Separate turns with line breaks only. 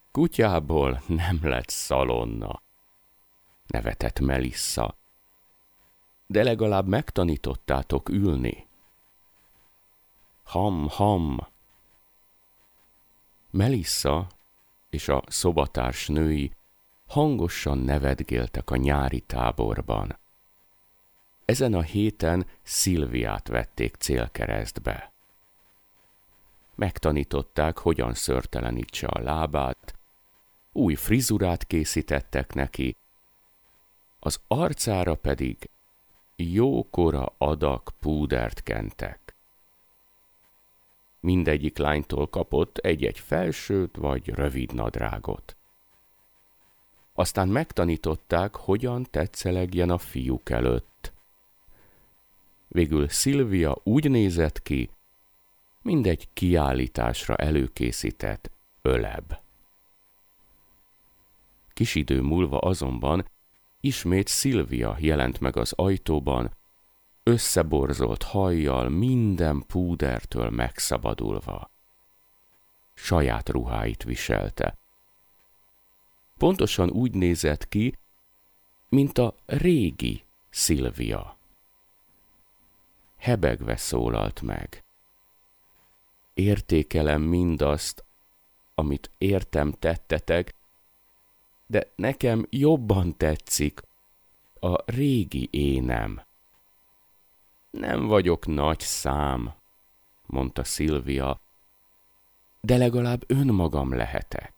Kutyából nem lett szalonna, nevetett Melissa. De legalább megtanítottátok ülni. Ham. Melissa és a szobatársnői hangosan nevetgéltek a nyári táborban. Ezen a héten Szilviát vették célkeresztbe. Megtanították, hogyan szőrtelenítse a lábát, új frizurát készítettek neki, az arcára pedig jókora adag púdert kentek. Mindegyik lánytól kapott egy-egy felsőt vagy rövid nadrágot. Aztán megtanították, hogyan tetszelegjen a fiúk előtt. Végül Szilvia úgy nézett ki, mint egy kiállításra előkészített öleb. Kis idő múlva azonban ismét Szilvia jelent meg az ajtóban, összeborzolt hajjal, minden púdertől megszabadulva. Saját ruháit viselte. Pontosan úgy nézett ki, mint a régi Szilvia. Hebegve szólalt meg. Értékelem mindazt, amit értem tettetek, de nekem jobban tetszik a régi énem. Nem vagyok nagy szám, mondta Szilvia, de legalább önmagam lehetek.